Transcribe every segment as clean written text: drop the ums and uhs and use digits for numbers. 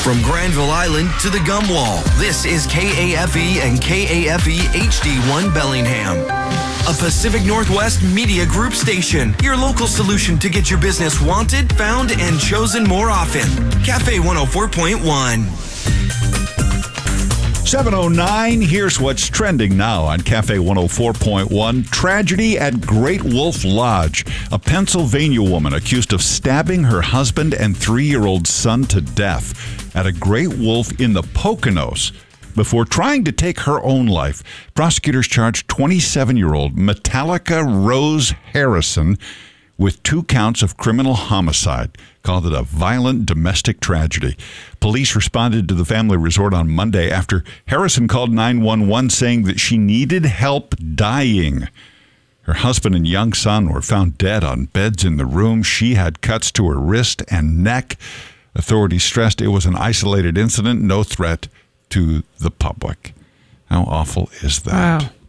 From Granville Island to the Gum Wall, this is KAFE and KAFE HD1 Bellingham. A Pacific Northwest Media Group station. Your local solution to get your business wanted, found, and chosen more often. Cafe 104.1. 7:09, here's what's trending now on Cafe 104.1. Tragedy at Great Wolf Lodge. A Pennsylvania woman accused of stabbing her husband and 3-year-old son to death at a Great Wolf in the Poconos before trying to take her own life. Prosecutors charged 27-year-old Metallica Rose Harrison with 2 counts of criminal homicide, called it a violent domestic tragedy. Police responded to the family resort on Monday after Harrison called 911 saying that she needed help dying. Her husband and young son were found dead on beds in the room. She had cuts to her wrist and neck. Authorities stressed it was an isolated incident, no threat to the public. How awful is that? Wow.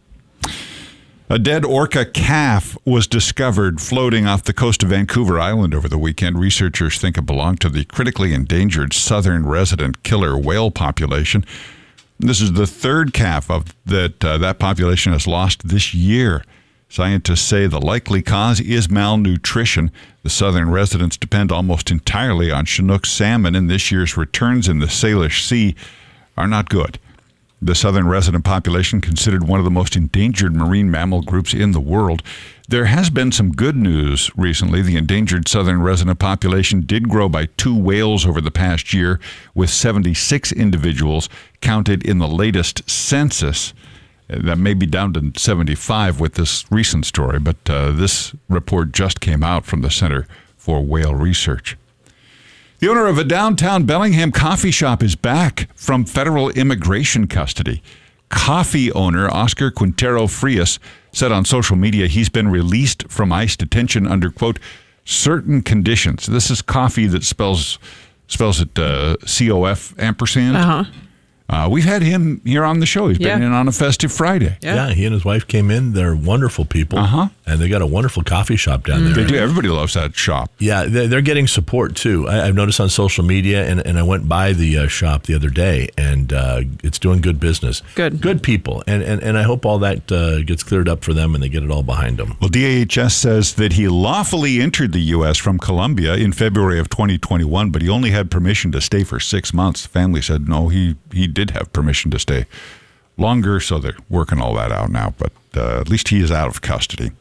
A dead orca calf was discovered floating off the coast of Vancouver Island over the weekend. Researchers think it belonged to the critically endangered southern resident killer whale population. This is the 3rd calf that population has lost this year. Scientists say the likely cause is malnutrition. The southern residents depend almost entirely on Chinook salmon, and this year's returns in the Salish Sea are not good. The southern resident population, considered one of the most endangered marine mammal groups in the world. There has been some good news recently. The endangered southern resident population did grow by 2 whales over the past year, with 76 individuals counted in the latest census. That may be down to 75 with this recent story, but this report just came out from the Center for Whale Research. The owner of a downtown Bellingham coffee shop is back from federal immigration custody. Coffee owner Oscar Quintero Frias said on social media he's been released from ICE detention under, quote, certain conditions. This is coffee that spells it COF ampersand. Uh-huh. We've had him here on the show. He's been in on a festive Friday. Yeah, he and his wife came in. They're wonderful people. And they got a wonderful coffee shop down there. They do. Everybody loves that shop. Yeah, they're getting support, too. I've noticed on social media, and I went by the shop the other day, and it's doing good business. Good people. And I hope all that gets cleared up for them and they get it all behind them. Well, DHS says that he lawfully entered the U.S. from Colombia in February of 2021, but he only had permission to stay for 6 months. The family said, no, he did have permission to stay longer, so they're working all that out now, but at least he is out of custody.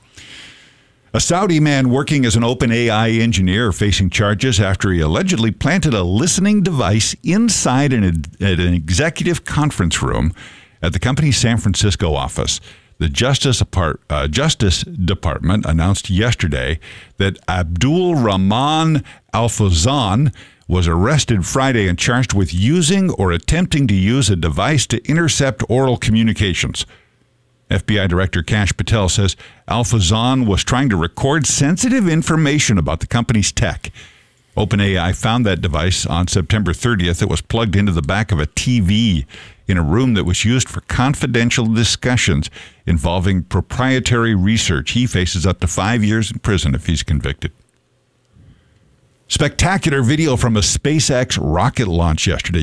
A Saudi man working as an OpenAI engineer facing charges after he allegedly planted a listening device inside an executive conference room at the company's San Francisco office. The Justice Department announced yesterday that Abdul Rahman Al-Fawzan was arrested Friday and charged with using or attempting to use a device to intercept oral communications. FBI Director Kash Patel says Al-Fawzan was trying to record sensitive information about the company's tech. OpenAI found that device on September 30th. It was plugged into the back of a TV in a room that was used for confidential discussions involving proprietary research. He faces up to 5 years in prison if he's convicted. Spectacular video from a SpaceX rocket launch yesterday.